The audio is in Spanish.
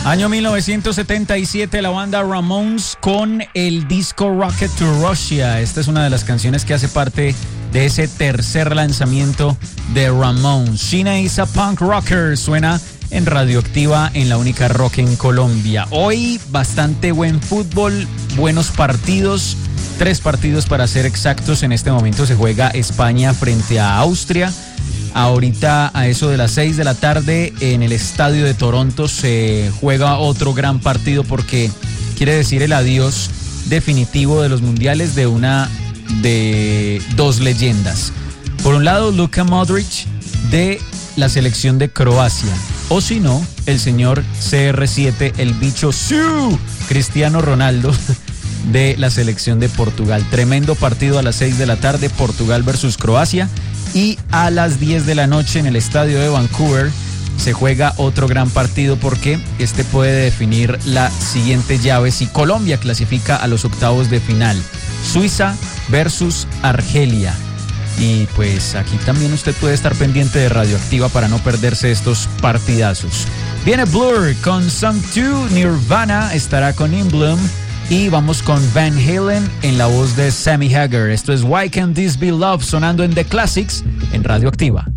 Año 1977, la banda Ramones con el disco Rocket to Russia. Esta es una de las canciones que hace parte de ese tercer lanzamiento de Ramones. Sheena is a Punk Rocker suena en Radioactiva, en la única rock en Colombia. Hoy bastante buen fútbol, buenos partidos, 3 partidos para ser exactos. En este momento se juega España frente a Austria. Ahorita a eso de las 6 de la tarde en el estadio de Toronto se juega otro gran partido porque quiere decir el adiós definitivo de los mundiales de 2 leyendas. Por un lado, Luka Modric de la selección de Croacia, o si no, el señor CR7, el bicho Siu, Cristiano Ronaldo de la selección de Portugal. Tremendo partido a las 6 de la tarde, Portugal versus Croacia. Y a las 10 de la noche en el estadio de Vancouver se juega otro gran partido porque este puede definir la siguiente llave si Colombia clasifica a los octavos de final. Suiza versus Argelia. Y pues aquí también usted puede estar pendiente de Radioactiva para no perderse estos partidazos. Viene Blur con Song 2, Nirvana estará con In Bloom. Y vamos con Van Halen en la voz de Sammy Hagar. Esto es Why Can't This Be Love sonando en The Classics en Radioactiva.